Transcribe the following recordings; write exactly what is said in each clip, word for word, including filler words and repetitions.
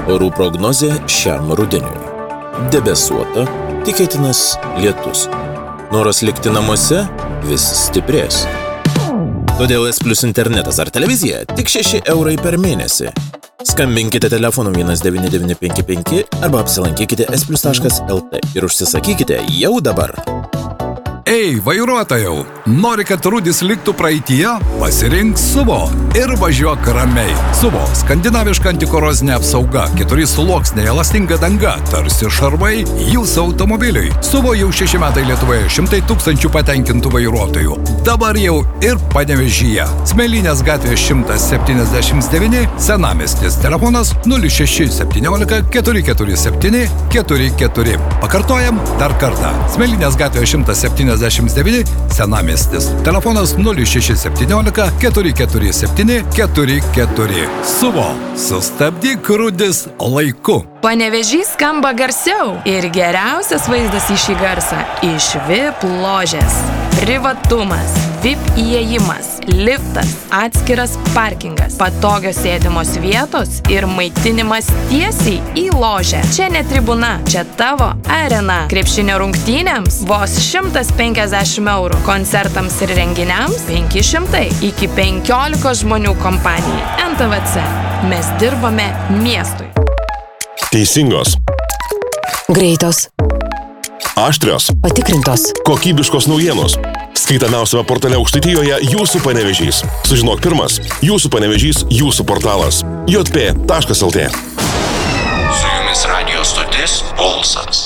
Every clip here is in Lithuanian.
Orų prognozė šiam rudeniui. Debesuota, tikėtinas lietus. Noras likti namuose vis stiprės. Todėl S Plus internetas ar televizija tik šeši eurai per mėnesį. Skambinkite telefonu vienas devyni devyni penki penki arba apsilankykite s plus taškas l t ir užsisakykite jau dabar. Ei, vairuotojau, nori, kad rudis liktų praeityje? Pasirink Suvo ir važiuok ramiai. Suvo – skandinaviška antikorozinė apsauga, keturi sluoksniai, elastinga danga, tarsi šarvai jūsų automobiliui. Suvo jau šeši metai Lietuvoje, šimtai tūkstančių patenkintų vairuotojų. Dabar jau ir Panevėžyje. Smėlynės gatvės šimtas septyniasdešimt devyni, Senamiestis, telefonas nulis šeši septyniolika keturi keturi septyni keturi keturi. Pakartojam dar kartą. Smėlynės gatvės šimtas septyniasdešimt devyni, Senamiestis. Telefonas nulis šeši septyniolika keturi keturi septyni keturi keturi. Suvo. Sustabdyk rudis laiku. Panevėžys skamba garsiau ir geriausias vaizdas į šį garsą iš V I P ložės. Privatumas, V I P įėjimas, liftas, atskiras parkingas, patogios sėdimos vietos ir maitinimas tiesiai į ložę. Čia ne tribuna, čia tavo arena. Krepšinio rungtynėms vos šimtas penkiasdešimt eurų, koncertams ir renginiams penki šimtai, iki penkiolikos žmonių kompanijai. N T V C. Mes dirbame miestui. Teisingos. Greitos. Aštrios. Patikrintos. Kokybiškos naujienos. Skaitamiausiame portale Aukštaitijoje Jūsų Panevėžys. Sužinok pirmas. Jūsų Panevėžys, Jūsų portalas. j p taškas l t. Su jumis radio stotis Pulsas.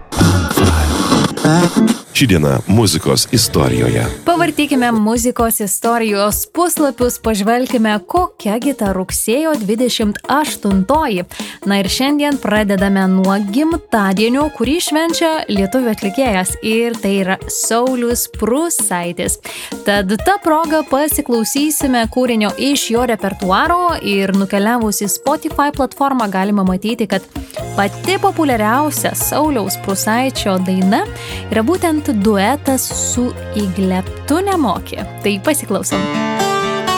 Ši diena muzikos istorijoje. Pavartykime muzikos istorijos puslapius, pažvelkime, kokiagi ta rugsėjo dvidešimt aštuntoji. Na ir šiandien pradedame nuo gimtadienio, kurį švenčia lietuvių atlikėjas, ir tai yra Saulius Prūsaitis. Tad ta proga pasiklausysime kūrinio iš jo repertuaro ir nukeliavus į Spotify platformą galima matyti, kad pati populiariausia Sauliaus Prūsaičio daina yra būtent duetas su Igle Tu nemoki. Tai pasiklausom.